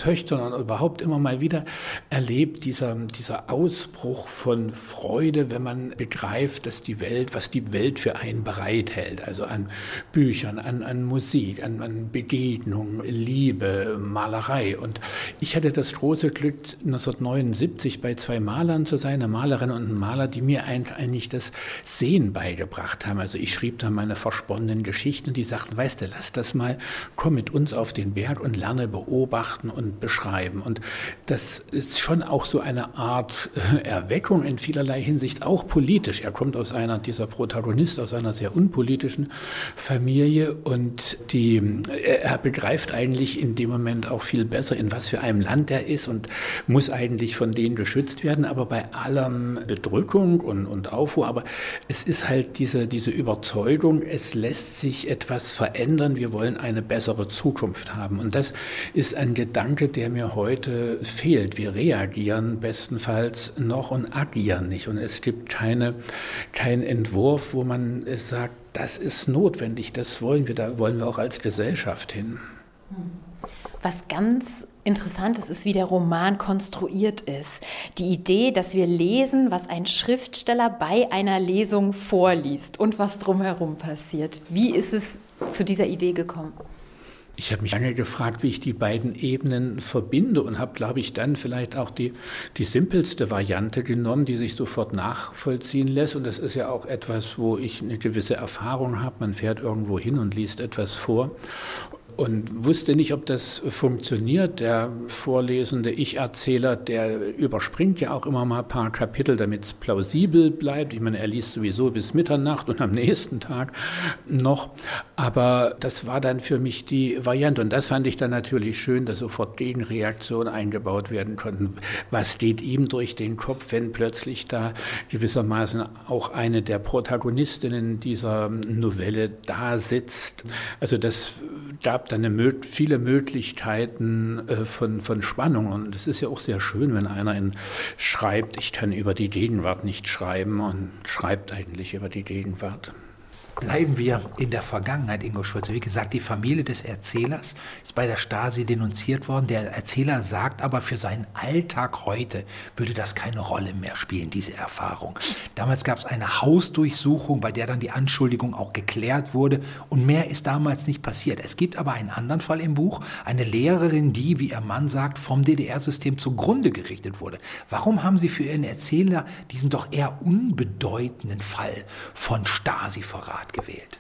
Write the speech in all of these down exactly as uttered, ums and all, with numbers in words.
Töchtern und überhaupt immer mal wieder erlebt, dieser, dieser Ausbruch von Freude, wenn man begreift, dass die Welt, was die Welt für einen bereithält, also an Büchern, an, an Musik, an, an Begegnung, Liebe, Malerei. Und ich hatte das große Glück, neunzehnhundertneunundsiebzig bei zwei Malern zu sein, eine Malerin und ein Maler, die mir eigentlich das Sehen beigebracht haben. Also ich schrieb dann meine versponnenen Geschichten und die sagten, weißt du, lass das mal, komm mit uns auf den Berg und lerne beobachten und beschreiben. Und das ist schon auch so eine Art Erweckung in vielerlei Hinsicht, auch politisch. Er kommt aus einer, dieser Protagonist, aus einer sehr unpolitischen Familie und die, er begreift eigentlich in dem Moment auch viel besser, in was für einem Land er ist und muss eigentlich von denen geschützt werden, aber bei allem Bedrückung und, und Aufruhr, aber es ist halt diese, diese Überzeugung, es lässt sich etwas verändern, wir wollen eine bessere Zukunft haben. Und das ist ein Gedanke, der mir heute fehlt. Wir reagieren bestenfalls noch und agieren nicht. Und es gibt keine, keinen Entwurf, wo man es sagt, das ist notwendig, das wollen wir, da wollen wir auch als Gesellschaft hin. Was ganz Interessantes ist, wie der Roman konstruiert ist. Die Idee, dass wir lesen, was ein Schriftsteller bei einer Lesung vorliest und was drumherum passiert. Wie ist es zu dieser Idee gekommen? Ich habe mich lange gefragt, wie ich die beiden Ebenen verbinde und habe, glaube ich, dann vielleicht auch die, die simpelste Variante genommen, die sich sofort nachvollziehen lässt. Und das ist ja auch etwas, wo ich eine gewisse Erfahrung habe. Man fährt irgendwo hin und liest etwas vor. Und wusste nicht, ob das funktioniert. Der vorlesende Ich-Erzähler, der überspringt ja auch immer mal ein paar Kapitel, damit es plausibel bleibt. Ich meine, er liest sowieso bis Mitternacht und am nächsten Tag noch. Aber das war dann für mich die Variante. Und das fand ich dann natürlich schön, dass sofort Gegenreaktionen eingebaut werden konnten. Was geht ihm durch den Kopf, wenn plötzlich da gewissermaßen auch eine der Protagonistinnen dieser Novelle da sitzt? Also das gab dann eine, viele Möglichkeiten äh, von, von Spannung. Und es ist ja auch sehr schön, wenn einer in, schreibt, ich kann über die Gegenwart nicht schreiben und schreibt eigentlich über die Gegenwart. Bleiben wir in der Vergangenheit, Ingo Schulze. Wie gesagt, die Familie des Erzählers ist bei der Stasi denunziert worden. Der Erzähler sagt aber, für seinen Alltag heute würde das keine Rolle mehr spielen, diese Erfahrung. Damals gab es eine Hausdurchsuchung, bei der dann die Anschuldigung auch geklärt wurde. Und mehr ist damals nicht passiert. Es gibt aber einen anderen Fall im Buch. Eine Lehrerin, die, wie ihr Mann sagt, vom D D R-System zugrunde gerichtet wurde. Warum haben Sie für Ihren Erzähler diesen doch eher unbedeutenden Fall von Stasi-Verrat gewählt?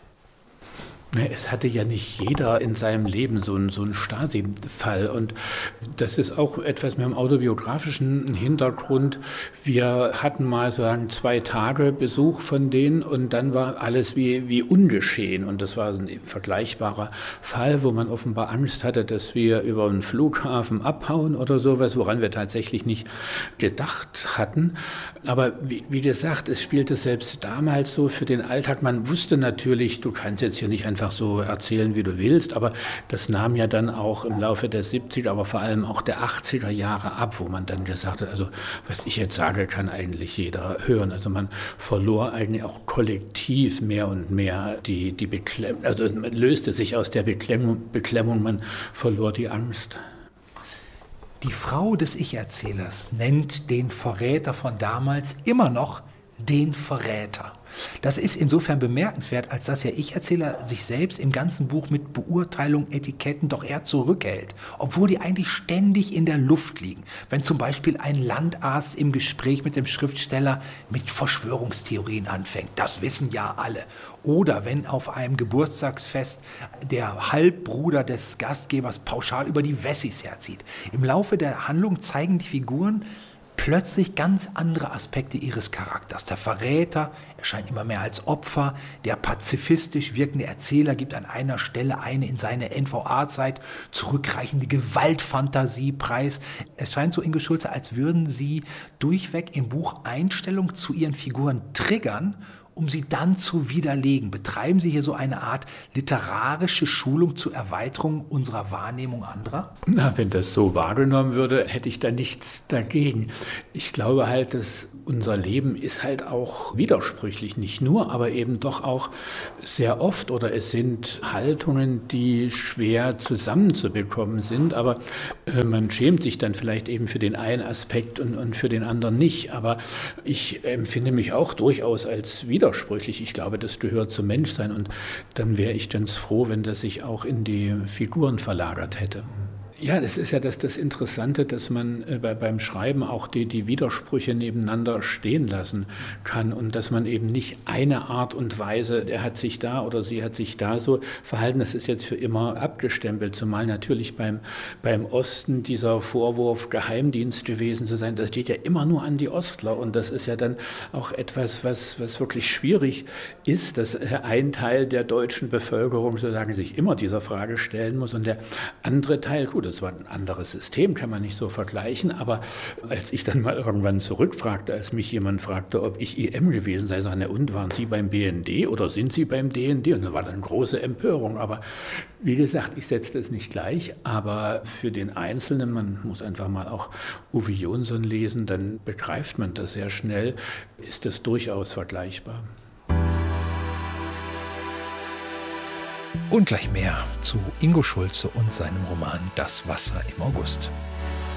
Es hatte ja nicht jeder in seinem Leben so einen, so einen Stasi-Fall. Und das ist auch etwas mit einem autobiografischen Hintergrund. Wir hatten mal so einen zwei Tage Besuch von denen und dann war alles wie, wie ungeschehen. Und das war ein vergleichbarer Fall, wo man offenbar Angst hatte, dass wir über einen Flughafen abhauen oder sowas, woran wir tatsächlich nicht gedacht hatten. Aber wie, wie gesagt, es spielte selbst damals so für den Alltag. Man wusste natürlich, du kannst jetzt hier nicht einfach so erzählen, wie du willst, aber das nahm ja dann auch im Laufe der siebziger, aber vor allem auch der achtziger Jahre ab, wo man dann gesagt hat, also was ich jetzt sage, kann eigentlich jeder hören. Also man verlor eigentlich auch kollektiv mehr und mehr die, die Beklemmung, also man löste sich aus der Beklemmung, Beklemmung, man verlor die Angst. Die Frau des Ich-Erzählers nennt den Verräter von damals immer noch den Verräter. Das ist insofern bemerkenswert, als dass der Ich-Erzähler sich selbst im ganzen Buch mit Beurteilung, Etiketten doch eher zurückhält, obwohl die eigentlich ständig in der Luft liegen. Wenn zum Beispiel ein Landarzt im Gespräch mit dem Schriftsteller mit Verschwörungstheorien anfängt, das wissen ja alle. Oder wenn auf einem Geburtstagsfest der Halbbruder des Gastgebers pauschal über die Wessis herzieht. Im Laufe der Handlung zeigen die Figuren plötzlich ganz andere Aspekte ihres Charakters. Der Verräter erscheint immer mehr als Opfer, der pazifistisch wirkende Erzähler gibt an einer Stelle eine in seine N V A-Zeit zurückreichende Gewaltfantasie preis. Es scheint so, Ingo Schulze, als würden Sie durchweg im Buch Einstellung zu Ihren Figuren triggern um sie dann zu widerlegen. Betreiben Sie hier so eine Art literarische Schulung zur Erweiterung unserer Wahrnehmung anderer? Na, wenn das so wahrgenommen würde, hätte ich da nichts dagegen. Ich glaube halt, dass unser Leben ist halt auch widersprüchlich, nicht nur, aber eben doch auch sehr oft, oder es sind Haltungen, die schwer zusammenzubekommen sind, aber äh, man schämt sich dann vielleicht eben für den einen Aspekt und, und für den anderen nicht, aber ich empfinde mich auch durchaus als widersprüchlich. Ich glaube, das gehört zum Menschsein, und dann wäre ich ganz froh, wenn das sich auch in die Figuren verlagert hätte. Ja, das ist ja das, das Interessante, dass man äh, bei, beim Schreiben auch die, die Widersprüche nebeneinander stehen lassen kann und dass man eben nicht eine Art und Weise, der hat sich da oder sie hat sich da so verhalten, das ist jetzt für immer abgestempelt, zumal natürlich beim, beim Osten dieser Vorwurf, Geheimdienst gewesen zu sein, das geht ja immer nur an die Ostler, und das ist ja dann auch etwas, was, was wirklich schwierig ist, dass ein Teil der deutschen Bevölkerung sozusagen sich immer dieser Frage stellen muss und der andere Teil, gut, das war ein anderes System, kann man nicht so vergleichen, aber als ich dann mal irgendwann zurückfragte, als mich jemand fragte, ob ich I M gewesen sei, sagte er, und waren Sie beim B N D oder sind Sie beim D N D? Und da war dann große Empörung, aber wie gesagt, ich setze das nicht gleich, aber für den Einzelnen, man muss einfach mal auch Uwe Jonsson lesen, dann begreift man das sehr schnell, ist das durchaus vergleichbar. Und gleich mehr zu Ingo Schulze und seinem Roman Das Wasser im August.